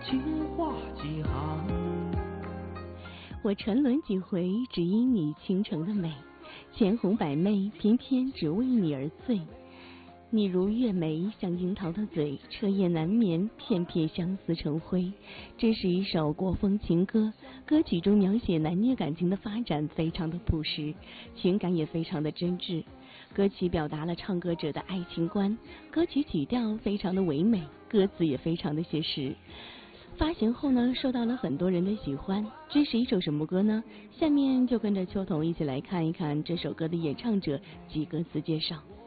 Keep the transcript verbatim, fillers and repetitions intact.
千话几行。 我沉沦几回，只因你倾城的美，千红百媚，偏偏只为你而醉。你如月眉，像樱桃的嘴，彻夜难眠，片片相思成灰。这是一首国风情歌，歌曲中描写男女感情的发展非常的朴实，情感也非常的真挚。歌曲表达了唱歌者的爱情观，歌曲曲调非常的唯美，歌词也非常的写实。发行后呢，受到了很多人的喜欢。这是一首什么歌呢？下面就跟着秋桐一起来看一看这首歌的演唱者及歌词介绍。